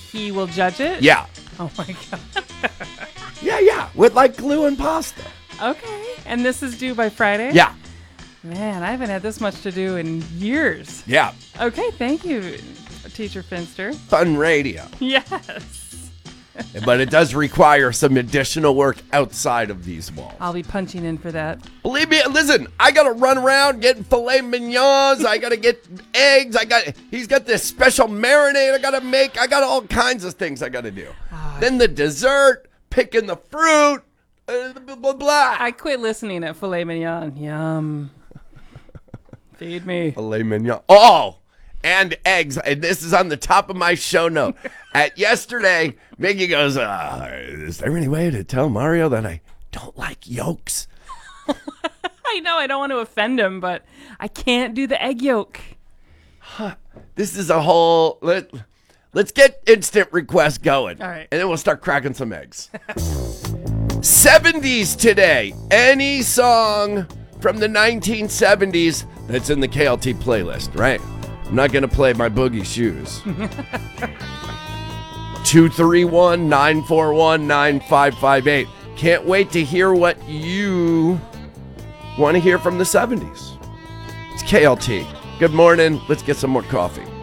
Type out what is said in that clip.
he will judge it? Yeah. Oh, my God. Yeah. With like glue and pasta. Okay. And this is due by Friday? Yeah. Man, I haven't had this much to do in years. Yeah. Okay, thank you, Teacher Finster. Fun radio. Yes. But it does require some additional work outside of these walls. I'll be punching in for that. Believe me, listen, I got to run around getting filet mignons. I got to get eggs. He's got this special marinade I got to make. I got all kinds of things I got to do. Then the dessert, picking the fruit, blah, blah, blah. I quit listening at filet mignon. Yum. Feed me. Filet mignon. Oh, and eggs. And this is on the top of my show note. At yesterday, Mickey goes, is there any way to tell Mario that I don't like yolks? I know, I don't want to offend him, but I can't do the egg yolk. This is a whole... Let's get instant requests going. All right. And then we'll start cracking some eggs. 70s today. Any song from the 1970s that's in the KLT playlist, right? I'm not going to play My Boogie Shoes. 231-941-9558. Can't wait to hear what you want to hear from the 70s. It's KLT. Good morning. Let's get some more coffee.